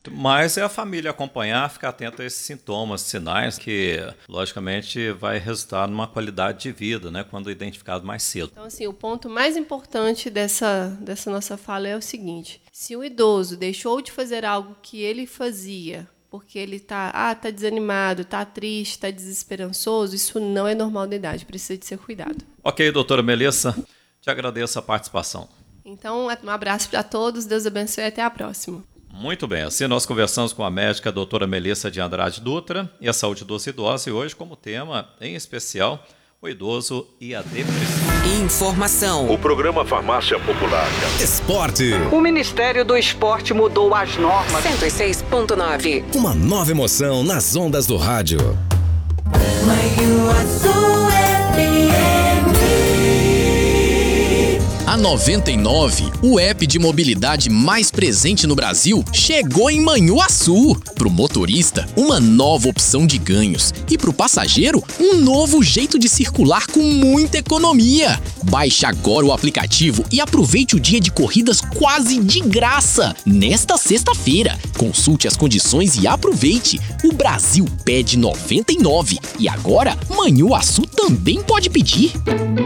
Mas é a família acompanhar, ficar atento a esses sintomas, sinais que, logicamente, vai resultar numa qualidade de vida, né, quando identificado mais cedo. Então, assim, o ponto mais importante dessa nossa fala é o seguinte: se o idoso deixou de fazer algo que ele fazia porque ele tá desanimado, tá triste, tá desesperançoso, isso não é normal da idade, precisa de ser cuidado. Ok, doutora Melissa, te agradeço a participação. Então, um abraço para todos, Deus abençoe e até a próxima. Muito bem, assim nós conversamos com a médica a doutora Melissa de Andrade Dutra e a saúde dos idosos, e hoje como tema, em especial, o idoso e a depressão. Informação. O programa Farmácia Popular. Esporte. O Ministério do Esporte mudou as normas. 106.9. Uma nova emoção nas ondas do rádio. A 99, o app de mobilidade mais presente no Brasil, chegou em Manhuaçu. Pro motorista, uma nova opção de ganhos. E pro passageiro, um novo jeito de circular com muita economia. Baixe agora o aplicativo e aproveite o dia de corridas quase de graça. Nesta sexta-feira, consulte as condições e aproveite. O Brasil pede 99 e agora Manhuaçu também pode pedir.